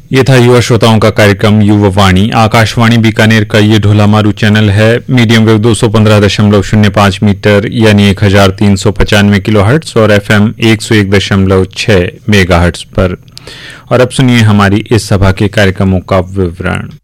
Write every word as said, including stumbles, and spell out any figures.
ये था युवा श्रोताओं का कार्यक्रम युवा वाणी। आकाशवाणी बीकानेर का ये ढोलामारू चैनल है। मीडियम वेव दो सौ पंद्रह दशमलव शून्य पांच मीटर यानी एक हजार तीन सौ पचानवे किलो हर्ट्स और एफएम एक सौ एक दशमलव छह मेगा हर्ट्स पर। और अब सुनिए हमारी इस सभा के कार्यक्रमों का विवरण।